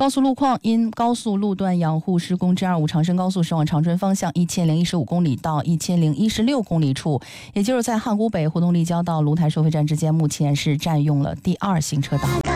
高速路况，因高速路段养护施工，G25长深高速驶往长春方向1015公里到1016公里处，也就是在汉沽北胡同立交到芦台收费站之间，目前是占用了第2行车道。